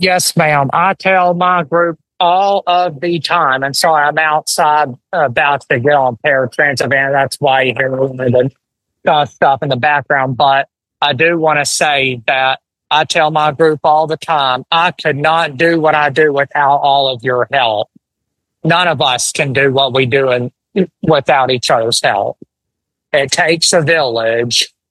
Yes, ma'am. I tell my group all of the time, and sorry, I'm outside about to get on paratransit, and that's why you hear the stuff in the background. But I do want to say that I tell my group all the time, I could not do what I do without all of your help. None of us can do what we do without each other's help. It takes a village.